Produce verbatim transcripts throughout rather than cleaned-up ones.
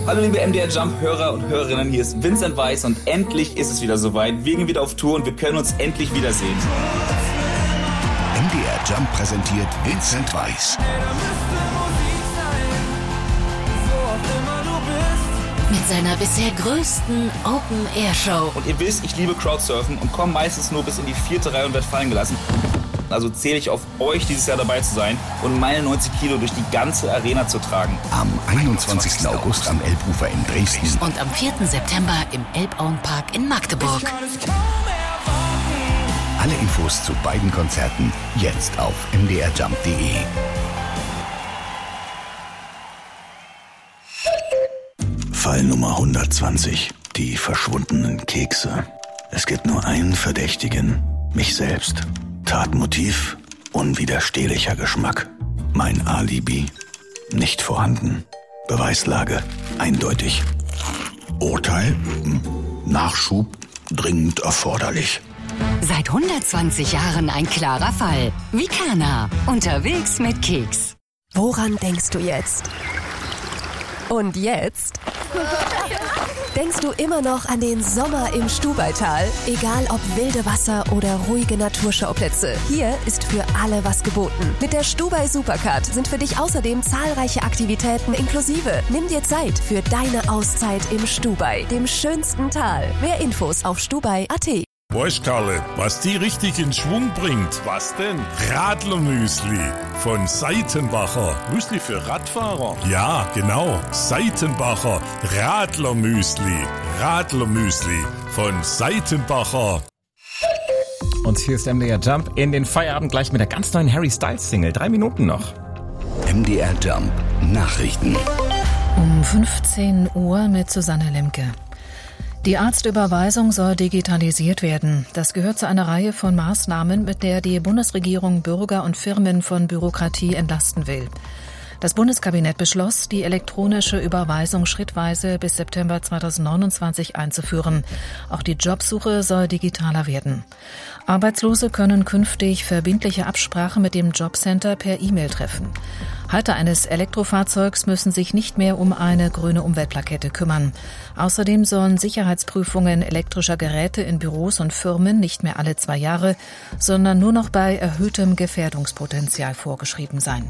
Hallo liebe M D R Jump-Hörer und Hörerinnen, hier ist Vincent Weiss und endlich ist es wieder soweit. Wir gehen wieder auf Tour und wir können uns endlich wiedersehen. M D R Jump präsentiert Vincent Weiss. Mit seiner bisher größten Open-Air-Show. Und ihr wisst, ich liebe Crowdsurfen und komme meistens nur bis in die vierte Reihe und werde fallen gelassen. Also zähle ich auf euch, dieses Jahr dabei zu sein und meine neunzig Kilo durch die ganze Arena zu tragen. Am einundzwanzigsten August am Elbufer in Dresden. Und am vierten September im Elbauenpark in Magdeburg. Alle Infos zu beiden Konzerten jetzt auf m d r jump punkt d e. Fall Nummer hundertzwanzig. Die verschwundenen Kekse. Es gibt nur einen Verdächtigen. Mich selbst. Tatmotiv, unwiderstehlicher Geschmack. Mein Alibi, nicht vorhanden. Beweislage, eindeutig. Urteil, Nachschub, dringend erforderlich. Seit hundertzwanzig Jahren ein klarer Fall. Vikana, unterwegs mit Keks. Woran denkst du jetzt? Und jetzt? Denkst du immer noch an den Sommer im Stubaital? Egal ob wilde Wasser oder ruhige Naturschauplätze, hier ist für alle was geboten. Mit der Stubai Supercard sind für dich außerdem zahlreiche Aktivitäten inklusive. Nimm dir Zeit für deine Auszeit im Stubai, dem schönsten Tal. Mehr Infos auf stubai punkt a t. Weißt Karle, was die richtig in Schwung bringt? Was denn? Radlermüsli von Seitenbacher. Müsli für Radfahrer? Ja, genau. Seitenbacher Radlermüsli. Radlermüsli von Seitenbacher. Und hier ist M D R Jump in den Feierabend gleich mit der ganz neuen Harry Styles Single. Drei Minuten noch. M D R Jump Nachrichten. Um fünfzehn Uhr mit Susanne Lemke. Die Arztüberweisung soll digitalisiert werden. Das gehört zu einer Reihe von Maßnahmen, mit der die Bundesregierung Bürger und Firmen von Bürokratie entlasten will. Das Bundeskabinett beschloss, die elektronische Überweisung schrittweise bis September zweitausendneunundzwanzig einzuführen. Auch die Jobsuche soll digitaler werden. Arbeitslose können künftig verbindliche Absprache mit dem Jobcenter per E-Mail treffen. Halter eines Elektrofahrzeugs müssen sich nicht mehr um eine grüne Umweltplakette kümmern. Außerdem sollen Sicherheitsprüfungen elektrischer Geräte in Büros und Firmen nicht mehr alle zwei Jahre, sondern nur noch bei erhöhtem Gefährdungspotenzial vorgeschrieben sein.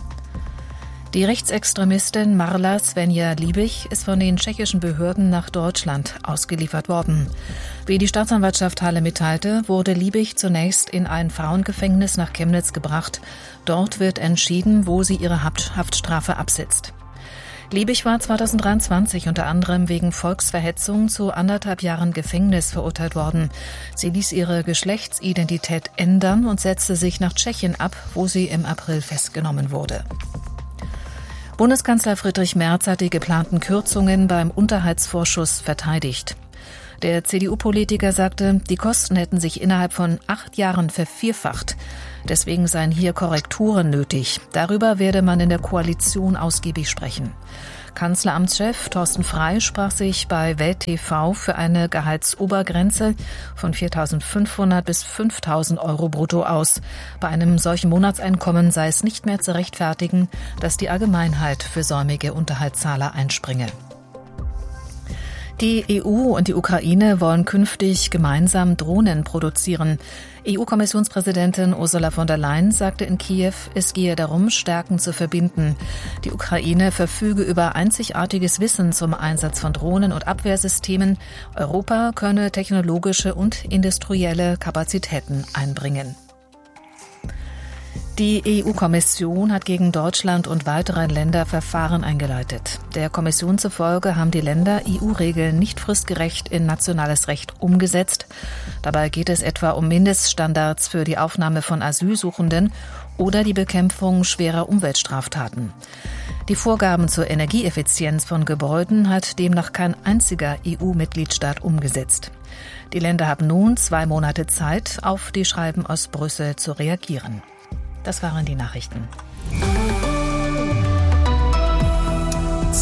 Die Rechtsextremistin Marla Svenja Liebig ist von den tschechischen Behörden nach Deutschland ausgeliefert worden. Wie die Staatsanwaltschaft Halle mitteilte, wurde Liebig zunächst in ein Frauengefängnis nach Chemnitz gebracht. Dort wird entschieden, wo sie ihre Haftstrafe absitzt. Liebig war zweitausenddreiundzwanzig unter anderem wegen Volksverhetzung zu anderthalb Jahren Gefängnis verurteilt worden. Sie ließ ihre Geschlechtsidentität ändern und setzte sich nach Tschechien ab, wo sie im April festgenommen wurde. Bundeskanzler Friedrich Merz hat die geplanten Kürzungen beim Unterhaltsvorschuss verteidigt. Der C D U-Politiker sagte, die Kosten hätten sich innerhalb von acht Jahren vervierfacht. Deswegen seien hier Korrekturen nötig. Darüber werde man in der Koalition ausgiebig sprechen. Kanzleramtschef Thorsten Frey sprach sich bei Welt T V für eine Gehaltsobergrenze von viertausendfünfhundert bis fünftausend Euro brutto aus. Bei einem solchen Monatseinkommen sei es nicht mehr zu rechtfertigen, dass die Allgemeinheit für säumige Unterhaltszahler einspringe. Die E U und die Ukraine wollen künftig gemeinsam Drohnen produzieren. E U-Kommissionspräsidentin Ursula von der Leyen sagte in Kiew, es gehe darum, Stärken zu verbinden. Die Ukraine verfüge über einzigartiges Wissen zum Einsatz von Drohnen und Abwehrsystemen. Europa könne technologische und industrielle Kapazitäten einbringen. Die E U-Kommission hat gegen Deutschland und weitere Länder Verfahren eingeleitet. Der Kommission zufolge haben die Länder E U-Regeln nicht fristgerecht in nationales Recht umgesetzt. Dabei geht es etwa um Mindeststandards für die Aufnahme von Asylsuchenden oder die Bekämpfung schwerer Umweltstraftaten. Die Vorgaben zur Energieeffizienz von Gebäuden hat demnach kein einziger E U-Mitgliedstaat umgesetzt. Die Länder haben nun zwei Monate Zeit, auf die Schreiben aus Brüssel zu reagieren. Das waren die Nachrichten.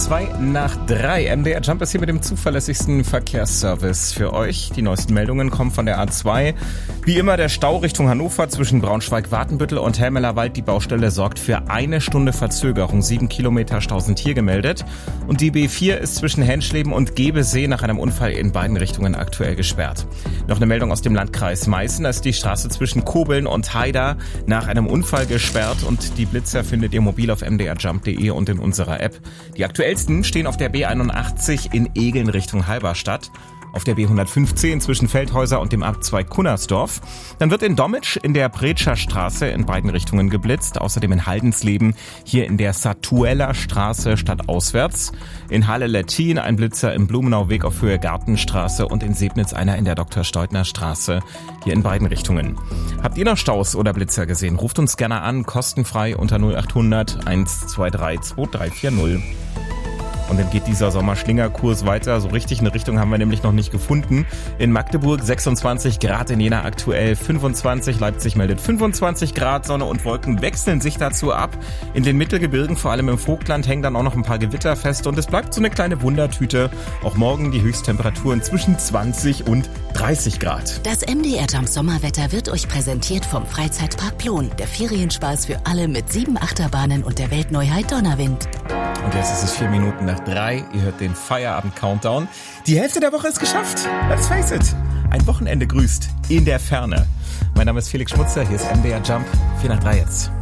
zwei nach drei. M D R Jump ist hier mit dem zuverlässigsten Verkehrsservice für euch. Die neuesten Meldungen kommen von der A zwei. Wie immer der Stau Richtung Hannover zwischen Braunschweig-Wartenbüttel und Helmelerwald. Die Baustelle sorgt für eine Stunde Verzögerung. Sieben Kilometer Stau sind hier gemeldet. Und die B vier ist zwischen Henschleben und Gebesee nach einem Unfall in beiden Richtungen aktuell gesperrt. Noch eine Meldung aus dem Landkreis Meißen. Da ist die Straße zwischen Kobeln und Haida nach einem Unfall gesperrt. Und die Blitzer findet ihr mobil auf m d r jump punkt d e und in unserer App. Die aktuellsten stehen auf der B einundachtzig in Egeln Richtung Halberstadt, auf der B hundertfünfzehn zwischen Feldhäuser und dem Abzweig Kunnersdorf. Dann wird in Dommitsch in der Bretscher Straße in beiden Richtungen geblitzt. Außerdem in Haldensleben hier in der Satueller Straße stadtauswärts. In Halle-Lettin ein Blitzer im Blumenauweg auf Höhe Gartenstraße und in Sebnitz einer in der Doktor Steutner Straße hier in beiden Richtungen. Habt ihr noch Staus oder Blitzer gesehen? Ruft uns gerne an, kostenfrei unter null acht hundert eins zwei drei zwei drei vier null. Und dann geht dieser Sommerschlingerkurs weiter. So richtig eine Richtung haben wir nämlich noch nicht gefunden. In Magdeburg sechsundzwanzig Grad, in Jena aktuell fünfundzwanzig. Leipzig meldet fünfundzwanzig Grad. Sonne und Wolken wechseln sich dazu ab. In den Mittelgebirgen, vor allem im Vogtland, hängen dann auch noch ein paar Gewitter fest. Und es bleibt so eine kleine Wundertüte. Auch morgen die Höchsttemperaturen zwischen zwanzig und dreißig Grad. Das M D R Jump Sommerwetter wird euch präsentiert vom Freizeitpark Plon. Der Ferienspaß für alle mit sieben Achterbahnen und der Weltneuheit Donnerwind. Und jetzt ist es vier Minuten nach drei. Ihr hört den Feierabend-Countdown. Die Hälfte der Woche ist geschafft. Let's face it. Ein Wochenende grüßt in der Ferne. Mein Name ist Felix Schmutzer. Hier ist M D R Jump. vier nach drei jetzt.